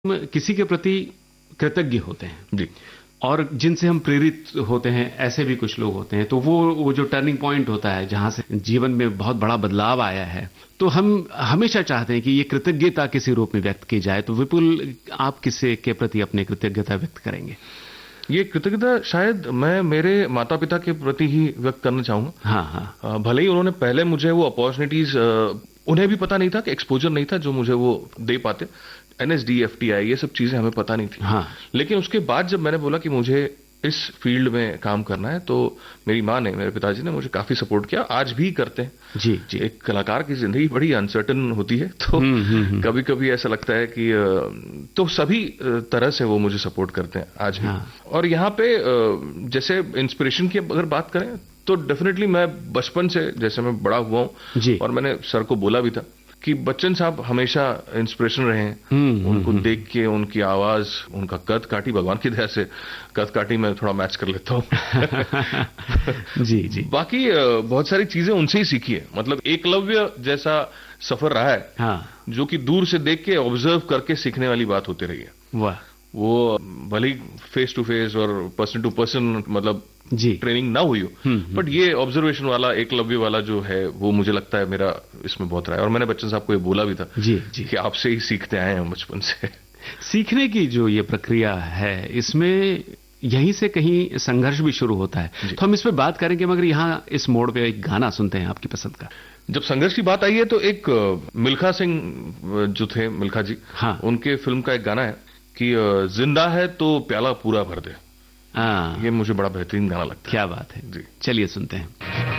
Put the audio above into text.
किसी के प्रति कृतज्ञ होते हैं जी। और जिनसे हम प्रेरित होते हैं, ऐसे भी कुछ लोग होते हैं। तो वो जो टर्निंग पॉइंट होता है जहां से जीवन में बहुत बड़ा बदलाव आया है, तो हम हमेशा चाहते हैं कि ये कृतज्ञता किसी रूप में व्यक्त की जाए। तो विपुल, आप किसके के प्रति अपनी कृतज्ञता व्यक्त करेंगे? ये कृतज्ञता शायद मैं मेरे माता पिता के प्रति ही व्यक्त करना चाहूंगा। हाँ हाँ। भले ही उन्होंने पहले मुझे वो अपॉर्चुनिटीज, उन्हें भी पता नहीं था कि एक्सपोजर नहीं था जो मुझे वो दे पाते। NSD, FTI, ये सब चीजें हमें पता नहीं थी। हाँ। लेकिन उसके बाद जब मैंने बोला कि मुझे इस फील्ड में काम करना है, तो मेरी माँ ने, मेरे पिताजी ने मुझे काफी सपोर्ट किया, आज भी करते हैं। जी जी। एक कलाकार की जिंदगी बड़ी अनसर्टन होती है, तो कभी कभी ऐसा लगता है कि तो सभी तरह से वो मुझे सपोर्ट करते हैं आज भी। हाँ। और यहाँ पे जैसे इंस्पिरेशन की अगर बात करें, तो डेफिनेटली मैं बचपन से, जैसे मैं बड़ा हुआ हूँ, और मैंने सर को बोला भी था कि बच्चन साहब हमेशा इंस्पिरेशन रहे हैं। उनको देख के, उनकी आवाज, उनका कद काठी, भगवान की दया से कद काठी मैं थोड़ा मैच कर लेता हूँ। जी जी। बाकी बहुत सारी चीजें उनसे ही सीखी है। मतलब एकलव्य जैसा सफर रहा है। हाँ। जो कि दूर से देख के, ऑब्जर्व करके सीखने वाली बात होती रही है। वाह। वो भले ही फेस टू फेस और पर्सन टू पर्सन मतलब जी ट्रेनिंग ना हुई हो, बट ये ऑब्जर्वेशन वाला, एकलव्य वाला जो है, वो मुझे लगता है मेरा इसमें बहुत रहा है। और मैंने बच्चन साहब को ये बोला भी था जी जी कि आपसे ही सीखते आए हैं बचपन से। सीखने की जो ये प्रक्रिया है, इसमें यहीं से कहीं संघर्ष भी शुरू होता है। तो हम इस पे बात करेंगे, मगर यहाँ इस मोड़ पे एक गाना सुनते हैं आपकी पसंद का। जब संघर्ष की बात आई है, तो एक मिल्खा सिंह जो थे, मिल्खा जी, हाँ। उनके फिल्म का एक गाना है कि जिंदा है तो प्याला पूरा भर दे। हाँ, ये मुझे बड़ा बेहतरीन गाना लगता है। क्या बात है जी। चलिए सुनते हैं।